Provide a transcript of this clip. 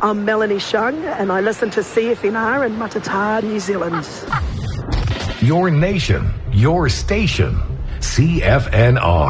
I'm Melanie Shung, and I listen to CFNR in Matata, New Zealand. Your nation, your station, CFNR.